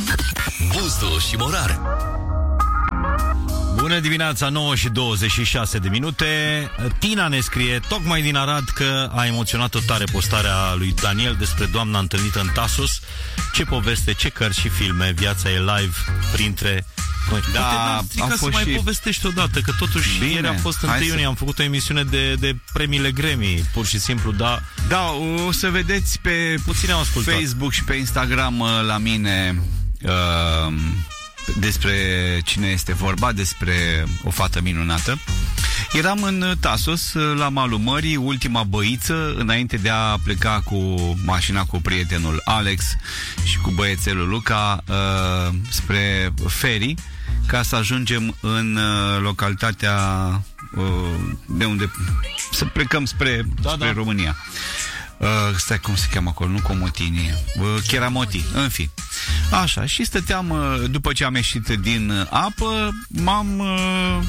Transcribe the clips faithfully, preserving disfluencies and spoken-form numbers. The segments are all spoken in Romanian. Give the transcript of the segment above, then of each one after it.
Bustu și Morar. Bună dimineața, nouă și douăzeci și șase de minute. Tina ne scrie tocmai din Arad că a emoționat-o tare postarea lui Daniel despre doamna întâlnită în Tasos. Ce poveste, ce cărți și filme, viața e live printre noi. Da, a fost să mai și... povestești odată, că totuși bine, ieri a fost întâi iunie, să... am făcut o emisiune de, de premiile Grammy, pur și simplu, da. Da, o să vedeți pe puține au ascultat. Facebook și pe Instagram la mine uh, despre cine este vorba, despre o fată minunată. Eram în Tasos, la malul mării, ultima băiță, înainte de a pleca cu mașina cu prietenul Alex și cu băiețelul Luca uh, spre Ferry, ca să ajungem în uh, localitatea uh, de unde să plecăm spre, da, spre da. România. Uh, stai, cum se cheamă acolo? Nu Comotini, uh, Cheramoti, în fi. Așa, și stăteam, uh, după ce am ieșit din apă, m-am uh,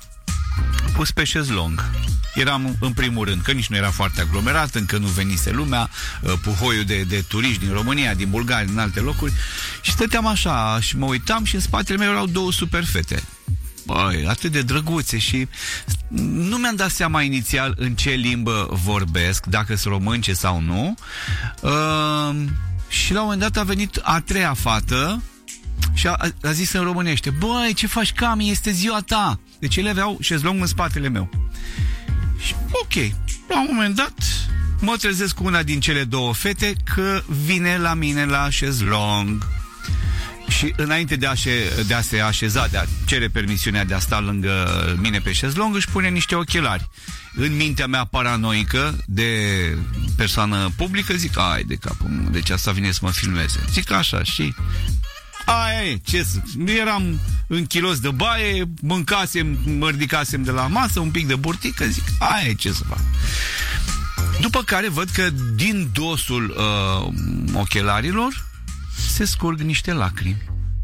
pus pe șezlong. Eram în primul rând, că nici nu era foarte aglomerat, încă nu venise lumea, uh, puhoiul de, de turiști din România, din Bulgaria, din alte locuri, și stăteam așa și mă uitam și în spatele meu erau două super fete. Băi, atât de drăguțe și nu mi-am dat seama inițial în ce limbă vorbesc, dacă sunt românce sau nu. Uh, și la un moment dat a venit a treia fată și a, a zis în românește: băi, ce faci, Cami, este ziua ta. Deci ele aveau șezlong în spatele meu. Și ok, la un moment dat mă trezesc cu una din cele două fete că vine la mine la șezlong. Și înainte de a, șe, de a se așeza, de a cere permisiunea de a sta lângă mine pe șezlong, își pune niște ochelari. În mintea mea paranoică de persoană publică zic: ai de capul meu, deci asta vine să mă filmeze. Zic așa și... aia e, ce să... eram în kilos de baie, mâncasem, mă ridicasem de la masă, un pic de burtică, zic: aia e, ce să fac. După care văd că din dosul uh, ochelarilor se scurg niște lacrimi.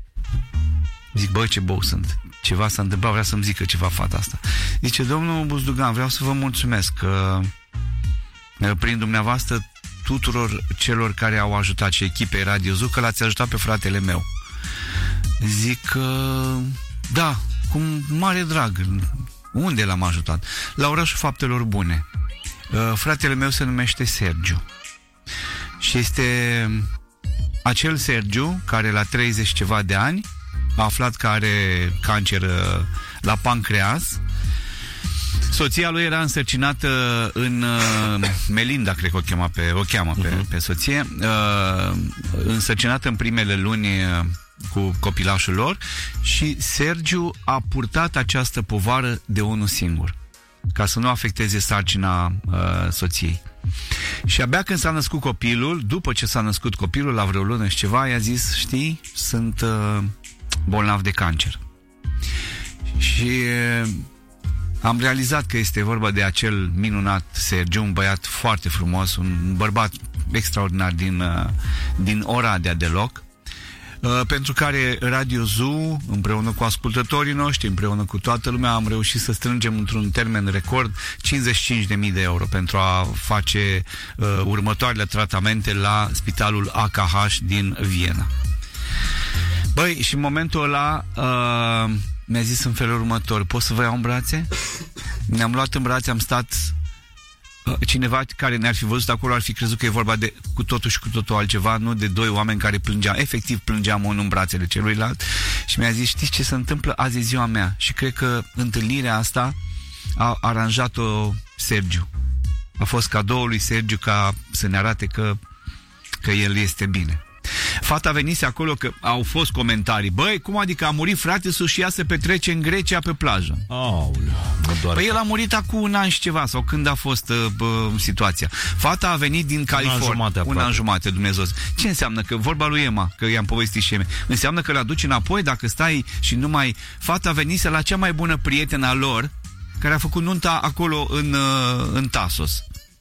Zic: băi, ce bou sunt. Ceva s-a întâmplat, vrea să-mi zică ceva fata asta. Zice: domnul Buzdugan, vreau să vă mulțumesc că prin dumneavoastră tuturor celor care au ajutat și echipei Radio Zoo, că l-ați ajutat pe fratele meu. Zic că da, cu mare drag. Unde l-am ajutat? La Orașul Faptelor Bune. Fratele meu se numește Sergiu și este acel Sergiu care la treizeci ceva de ani a aflat că are cancer la pancreas. Soția lui era însărcinată în uh, Melinda, cred că o cheamă pe, o cheamă pe, uh-huh. pe soție, uh, însărcinată în primele luni uh, cu copilașul lor, și Sergiu a purtat această povară de unul singur, ca să nu afecteze sarcina uh, soției. Și abia când s-a născut copilul, după ce s-a născut copilul, la vreo lună și ceva, i-a zis: știi, sunt uh, bolnav de cancer. Și uh, am realizat că este vorba de acel minunat Sergiu, un băiat foarte frumos, un bărbat extraordinar din, uh, din Oradea de loc, uh, pentru care Radio Zoo, împreună cu ascultătorii noștri, împreună cu toată lumea, am reușit să strângem într-un termen record cincizeci și cinci de mii de euro pentru a face uh, următoarele tratamente la Spitalul A K H din Viena. Băi, și în momentul ăla uh, mi-a zis în felul următor: pot să vă iau în brațe? Ne-am luat în brațe, am stat. Cineva care ne-ar fi văzut acolo ar fi crezut că e vorba de cu totul și cu totul altceva, nu de doi oameni care plângeam. Efectiv plângeam unul în brațele celuilalt. Și mi-a zis: știți ce se întâmplă? Azi e ziua mea. Și cred că întâlnirea asta a aranjat-o Sergiu. A fost cadoul lui Sergiu ca să ne arate că, că el este bine. Fata venise acolo, că au fost comentarii: băi, cum adică a murit frate-sul și ea se petrece în Grecia pe plajă? Aoleu, păi el a murit acum un an și ceva, sau când a fost uh, bă, situația. Fata a venit din California. Un an jumate, Dumnezeu. Ce înseamnă? Că vorba lui Emma, că i-am povestit și Emma, înseamnă că l-aduci înapoi dacă stai și nu mai... Fata venise la cea mai bună prietenă a lor, care a făcut nunta acolo în, uh, în Tasos.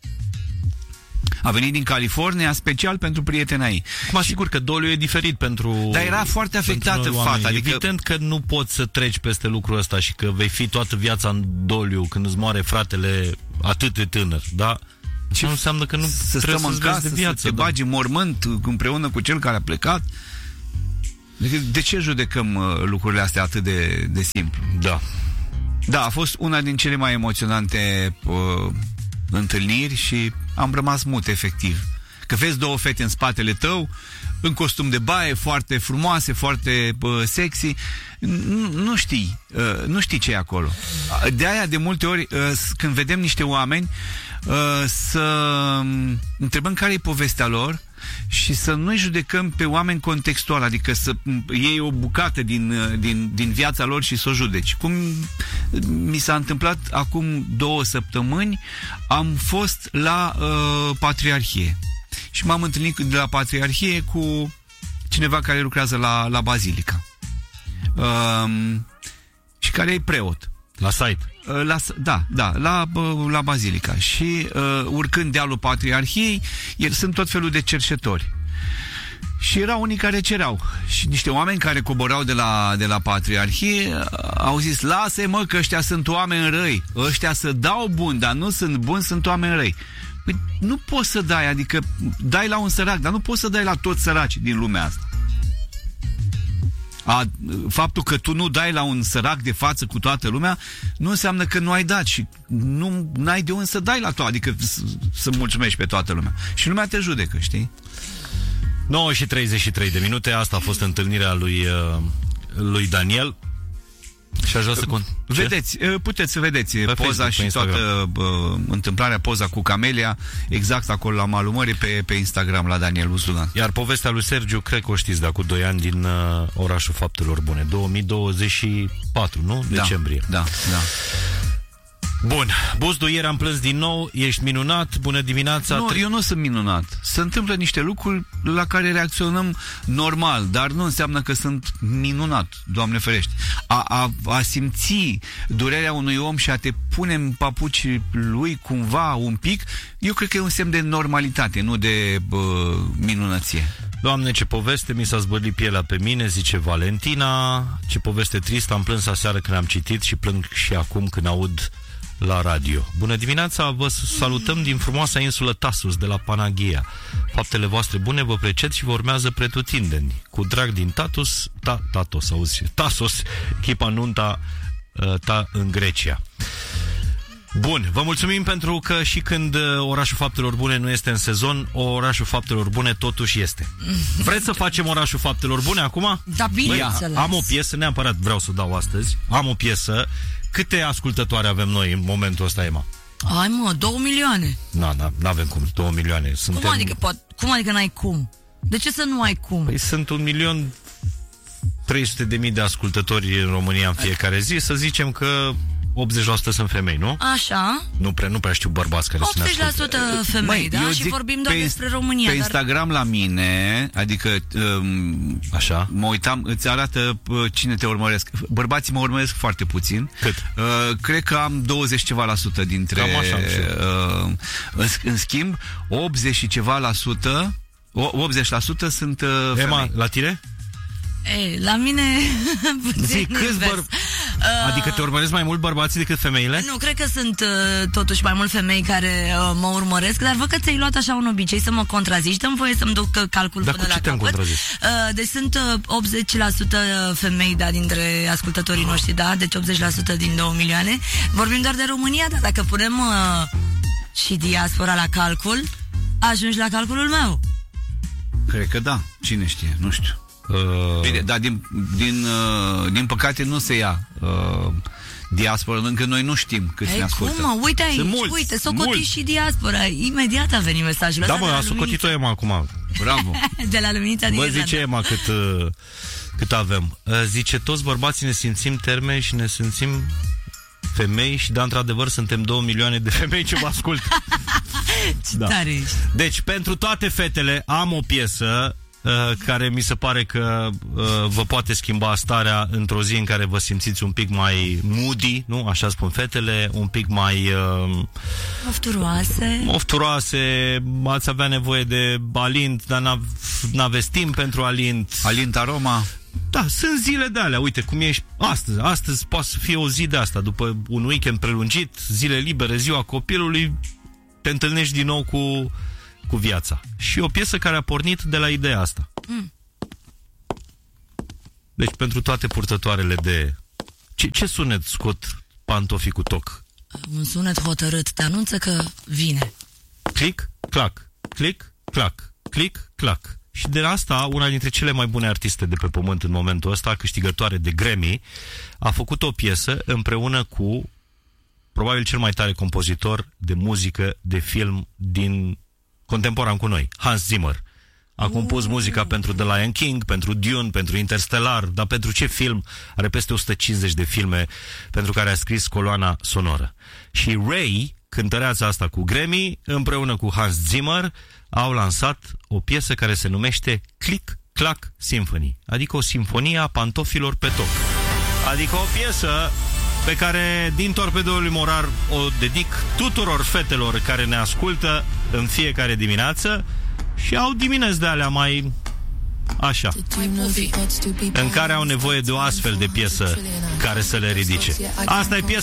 A venit din California special pentru prietena ei. Mă asigur că doliul e diferit pentru... Dar era foarte afectată fata. Adică... Evident că nu poți să treci peste lucrul ăsta și că vei fi toată viața în doliu când îți moare fratele atât de tânăr, da? Ce înseamnă că nu să stăm în casă, de viață, să te da? bagi în mormânt împreună cu cel care a plecat? De ce judecăm uh, lucrurile astea atât de, de simplu? Da. Da, a fost una din cele mai emoționante uh, întâlniri și am rămas mut, efectiv. Că vezi două fete în spatele tău, în costum de baie, foarte frumoase, foarte uh, sexy, nu, nu știi, uh, nu știi ce e acolo. De aia, de multe ori, uh, când vedem niște oameni, uh, să întrebăm care e povestea lor și să nu-i judecăm pe oameni contextual, adică să iei o bucată din, din, din viața lor și să o judeci. Cum mi s-a întâmplat acum două săptămâni, am fost la uh, Patriarhie și m-am întâlnit de la Patriarhie cu cineva care lucrează la, la Bazilica uh, și care e preot. La site. La, da, da, la, la Bazilica. Și uh, urcând dealul Patriarhiei, sunt tot felul de cerșetori. Și erau unii care cereau. Și niște oameni care coborau de la, de la Patriarhie uh, au zis, lasă mă că ăștia sunt oameni răi. Ăștia să dau buni, dar nu sunt buni, sunt oameni răi. Păi nu poți să dai, adică dai la un sărac, dar nu poți să dai la toți săraci din lumea asta. A, faptul că tu nu dai la un sărac de față cu toată lumea nu înseamnă că nu ai dat și nu ai de unde să dai la toată, adică să, să mulțumești pe toată lumea. Și lumea te judecă, știi? nouă și treizeci și trei de minute, asta a fost întâlnirea lui, lui Daniel. Și aș vrea să cont... Vedeți, puteți să vedeți pe poza Facebook, și toată uh, întâmplarea, poza cu Camelia, exact acolo la malul mării, pe, pe Instagram la Daniel Buzdugan. Iar povestea lui Sergiu, cred că o știți de acum doi ani, din uh, orașul Faptelor Bune, două mii douăzeci și patru, nu? Decembrie. Da, da, da. Bun, Buzdu, ieri am plâns din nou, ești minunat, bună dimineața. Nu, eu nu sunt minunat. Se întâmplă niște lucruri la care reacționăm normal, dar nu înseamnă că sunt minunat, Doamne ferește. A, a, a simți durerea unui om și a te pune în papuci lui cumva un pic, eu cred că e un semn de normalitate, nu de bă, minunăție. Doamne, ce poveste, mi s-a zbălit pielea pe mine, zice Valentina. Ce poveste tristă, am plâns aseară când am citit și plâng și acum când aud la radio. Bună dimineața, vă salutăm din frumoasa insulă Tasos, de la Panaghia. Faptele voastre bune vă preced și vă urmează pretutindeni. Cu drag din Tatos, ta, Tatos, auzi, Tasos, echipa Nunta ta în Grecia. Bun, vă mulțumim pentru că și când orașul Faptelor Bune nu este în sezon, orașul Faptelor Bune totuși este. Vreți să facem orașul Faptelor Bune acum? Da, bine. Am o piesă, neapărat vreau să o dau astăzi. Am o piesă. Câte ascultătoare avem noi în momentul ăsta, Emma? Ai mă, două milioane. Nu, no, n-avem cum, două milioane. Suntem... Cum adică, pot, cum adică n-ai cum? De ce să nu ai cum? Păi sunt un milion trei sute de mii de ascultători în România în fiecare zi. Să zicem că optzeci la sută sunt femei, nu? Așa. Nu prea, nu prea știu bărbați care sunt optzeci la sută femei, Măi, da? Și vorbim doar despre România. Pe dar... Instagram la mine, adică um, așa, mă uitam, îți arată uh, cine te urmăresc. Bărbații mă urmăresc foarte puțin. Cât? Uh, cred că am douăzeci ceva la sută dintre... Cam așa, uh, în, în schimb, optzeci și ceva la sută, optzeci la sută sunt uh, femei. Emma, la tine? Ei, la mine Zic, câți băr... uh, adică te urmăresc mai mult bărbații decât femeile? Nu, cred că sunt uh, totuși mai mult femei care uh, mă urmăresc, dar văd că ți-ai luat așa un obicei să mă contrazici. Dă-mi voie să-mi duc calculul dar până la capăt. Uh, deci sunt uh, optzeci la sută femei, da, dintre ascultătorii noștri, da, deci optzeci la sută din două milioane. Vorbim doar de România, dar dacă punem uh, și diaspora la calcul, ajungi la calculul meu. Cred că da, cine știe, nu știu. Uh... Bine, dar din, din, uh, din păcate nu se ia uh, diaspora, încă noi nu știm câți Ei, ne ascultă. Cum, mă? Uite aici, mulți, uite, socoti mulți. și diaspora. Imediat a venit mesajul da, ăsta. Da, mă, a socotit-o Emma acum. Bravo. De la Luminița din Bă, Irlanda. zice Emma cât, uh, cât avem. Uh, zice, toți bărbații ne simțim termeni și ne simțim femei și, da, într-adevăr, suntem două milioane de femei ce vă ascultă. Ce da. tare ești. Deci, pentru toate fetele, am o piesă Uh, care mi se pare că uh, vă poate schimba starea într-o zi în care vă simțiți un pic mai moody, nu? Așa spun fetele, un pic mai uh, ofturoase. Ofturoase, ați avea nevoie de alint, dar n-aveți timp pentru alint. Alint aroma. Da, sunt zile de alea. Uite cum ești astăzi. Astăzi poate să fie o zi de asta, după un weekend prelungit, zile libere, ziua copilului, te întâlnești din nou cu cu viața. Și o piesă care a pornit de la ideea asta. Mm. Deci pentru toate purtătoarele de... Ce, ce sunet scot pantofii cu toc? Un sunet hotărât, te anunță că vine. Click, clac, click, clac, click, clac. Și de asta, una dintre cele mai bune artiste de pe pământ în momentul ăsta, câștigătoare de Grammy, a făcut o piesă împreună cu probabil cel mai tare compozitor de muzică de film din contemporan cu noi, Hans Zimmer. A compus muzica pentru The Lion King, pentru Dune, pentru Interstellar, dar pentru ce film? Are peste o sută cincizeci de filme pentru care a scris coloana sonoră. Și Ray, cântăreața asta cu Grammy, împreună cu Hans Zimmer, au lansat o piesă care se numește Click Clack Symphony, adică o simfonie a pantofilor pe toc. Adică o piesă pe care din Torpedoul lui Morar o dedic tuturor fetelor care ne ascultă în fiecare dimineață și au dimineți de alea mai așa, în care au nevoie de o astfel de piesă care să le ridice. Asta e piesa